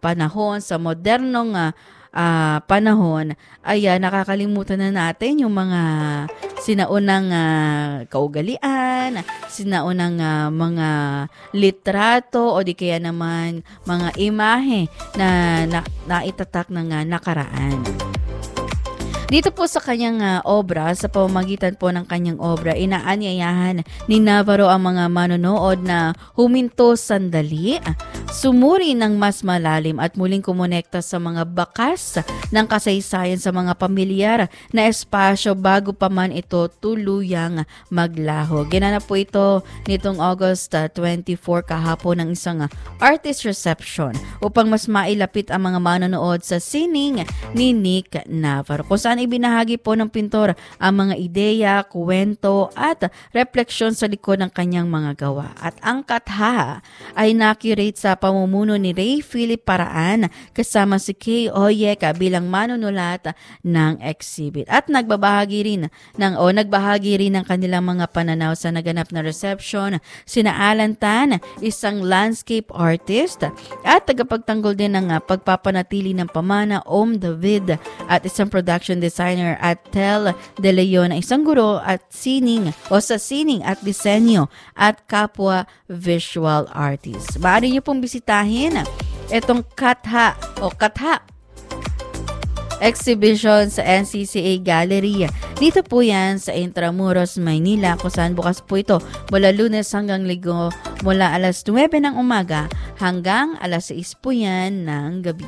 panahon, sa modernong panahon, ay nakakalimutan na natin yung mga sinaunang kaugalian, sinaunang mga litrato o di kaya naman mga imahe na naitatak ng nakaraan. Dito po sa kanyang obra, sa pamamagitan po ng kanyang obra, inaanyayahan ni Navarro ang mga manonood na huminto sandali, sumuri ng mas malalim at muling kumonekta sa mga bakas ng kasaysayan sa mga pamilyar na espasyo bago pa man ito tuluyang maglaho. Ginanap po ito nitong August 24 kahapon ng isang artist reception upang mas mailapit ang mga manonood sa sining ni Nick Navarro, kung saan ibinahagi po ng pintor ang mga ideya, kwento at refleksyon sa likod ng kanyang mga gawa. At ang katha ay nakirate sa pamumuno ni Ray Philip Paraan kasama si Kay Oyeka bilang manunulat ng exhibit. At nagbahagi rin ng kanilang mga pananaw sa naganap na reception sina Alan Tan, isang landscape artist at tagapagtanggol din ng pagpapanatili ng pamana, Om David, at isang production designer at Tel De Leon, isang guro at sining at disenyo at kapwa visual artist. Maaari niyo pong bisitahin itong Katha exhibition sa NCCA Gallery. Dito po yan sa Intramuros, Maynila, kung saan bukas po ito mula Lunes hanggang Linggo mula alas 9 ng umaga hanggang alas 6 po yan ng gabi.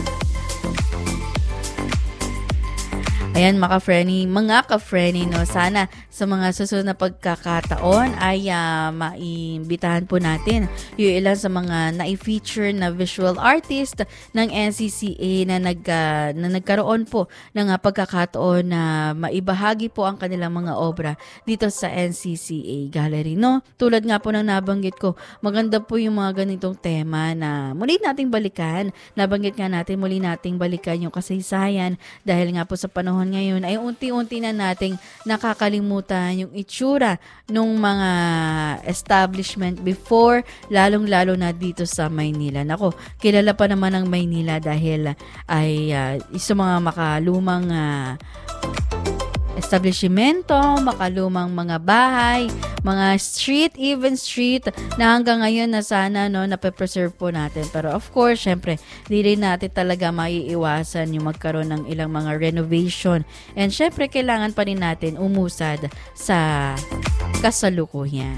Ayan mga ka-Frenny, no? Sana sa mga susunod na pagkakataon ay maimbitahan po natin yung ilan sa mga na-feature na visual artist ng NCCA na nagkaroon po ng pagkakataon na maibahagi po ang kanilang mga obra dito sa NCCA Gallery, no? Tulad nga po ng nabanggit ko, maganda po yung mga ganitong tema na muli nating balikan. Nabanggit nga natin, muli nating balikan yung kasaysayan dahil nga po sa panahon ngayon ay unti-unti na nating nakakalimutan yung itsura ng mga establishment before, lalong-lalo na dito sa Maynila. Nako, kilala pa naman ang Maynila dahil ay isa mga makalumang establishmento, makalumang mga bahay, mga street na hanggang ngayon na sana nape-preserve po natin. Pero of course, syempre, di rin natin talaga maiiwasan yung magkaroon ng ilang mga renovation. And syempre, kailangan pa rin natin umusad sa kasalukuyan.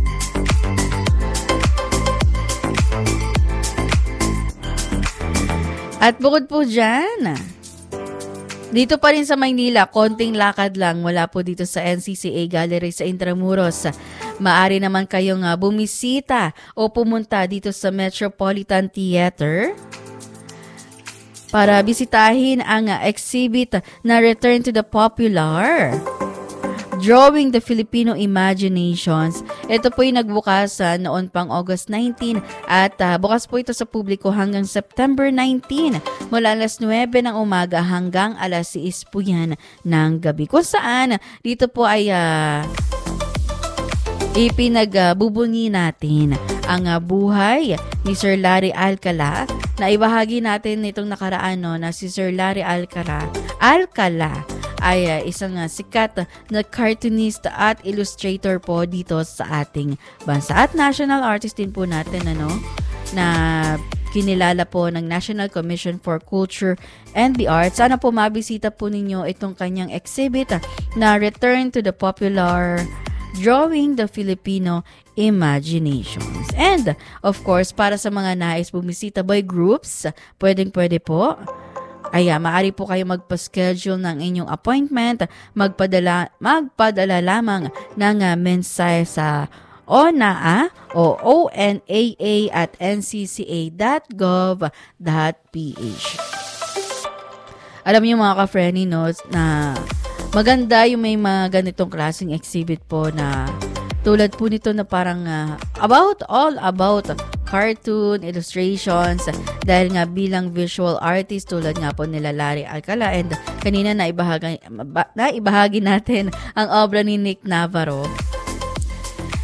At bukod po dyan, dito pa rin sa Maynila, konting lakad lang mula po dito sa NCCA Gallery sa Intramuros. Maaari naman kayong bumisita o pumunta dito sa Metropolitan Theater para bisitahin ang exhibit na Return to the Popular, Drawing the Filipino Imaginations. Ito po yung nagbukas noon pang August 19 at bukas po ito sa publiko hanggang September 19 mula alas 9 ng umaga hanggang alas 6 po yan ng gabi. Kung saan dito po ay ipinagbubunyi natin ang buhay ni Sir Larry Alcala na ibahagi natin nitong nakaraan na si Sir Larry Alcala ay isang sikat na cartoonist at illustrator po dito sa ating bansa. At national artist din po natin na kinilala po ng National Commission for Culture and the Arts. Sana po mabisita po ninyo itong kanyang exhibit na Return to the Popular, Drawing the Filipino Imaginations. And of course, para sa mga nais bumisita by groups, pwede po. Maaari po kayo magpa-schedule ng inyong appointment, magpadala lamang ng mensahe sa ONAA o onaa@ncca.gov.ph. Alam niyo mga ka-Frenny, na maganda yung may mga ganitong klaseng exhibit po na tulad po nito na parang all about cartoon, illustrations, dahil nga bilang visual artist tulad nga po nila Larry Alcala, and kanina naibahagi natin ang obra ni Nick Navarro.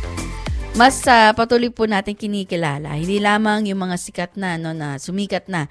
Mas patuloy po natin kinikilala, hindi lamang yung mga sikat na, na sumikat na